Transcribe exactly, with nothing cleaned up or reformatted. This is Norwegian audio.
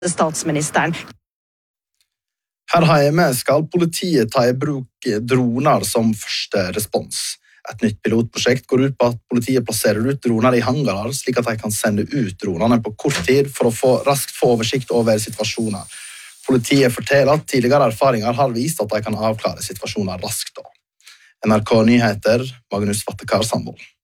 statsministeren. Her hjemme skal politiet ta i bruk droner som første respons. Et nytt pilotprosjekt går ut på at politiet plasserer ut droner i hangarer, slik at de kan sende ut dronene på kort tid for å få raskt få oversikt over situasjoner. Politiet forteller at tidligere erfaringer har vist at de kan avklare situasjoner raskt. N R K Nyheter, Magnus Vattekar Sandvold.